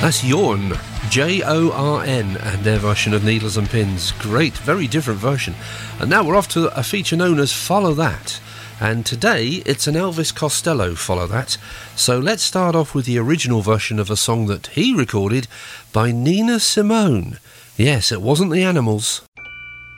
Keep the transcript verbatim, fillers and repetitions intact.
That's Jorn, J O R N, and their version of Needles and Pins. Great, very different version. And now we're off to a feature known as Follow That. And today it's an Elvis Costello Follow That. So let's start off with the original version of a song that he recorded by Nina Simone. Yes, it wasn't the Animals.